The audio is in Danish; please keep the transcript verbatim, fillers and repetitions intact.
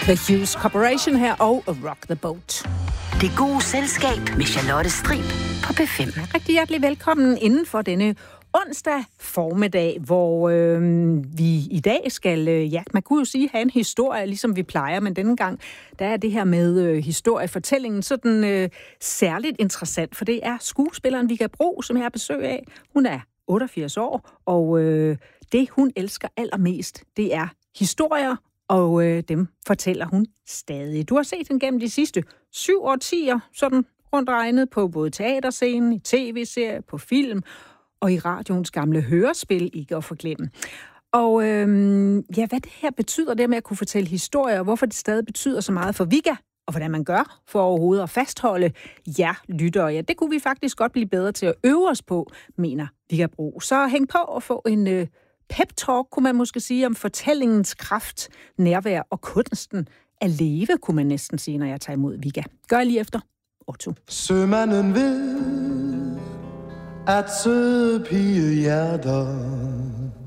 The Hughes Corporation her og Rock the Boat. Det gode selskab med Charlotte Strib på P fem. Rigtig hjertelig velkommen inden for denne onsdag formiddag, hvor øh, vi i dag skal, øh, ja, man kunne jo sige, have en historie, ligesom vi plejer, men denne gang, der er det her med øh, historiefortællingen sådan øh, særligt interessant, for det er skuespilleren Vigga Bro, som jeg har besøg af. Hun er otteogfirs år, og øh, det, hun elsker allermest, det er historier, og øh, dem fortæller hun stadig. Du har set den gennem de sidste syv årtier, sådan rundt regnet på både teaterscenen, i tv-serier, på film og i radioens gamle hørespil, ikke at forglemme. Og øhm, ja, hvad det her betyder, det med at kunne fortælle historier, og hvorfor det stadig betyder så meget for Vigga, og hvordan man gør for overhovedet at fastholde jer lyttere. Ja, det kunne vi faktisk godt blive bedre til at øve os på, mener Vigga Bro. Så hæng på og få en øh, pep-talk, kunne man måske sige, om fortællingens kraft, nærvær og kunsten at leve, kunne man næsten sige, når jeg tager imod Vigga. Gør lige efter Otto. Sømanden ved, at søde pigehjerter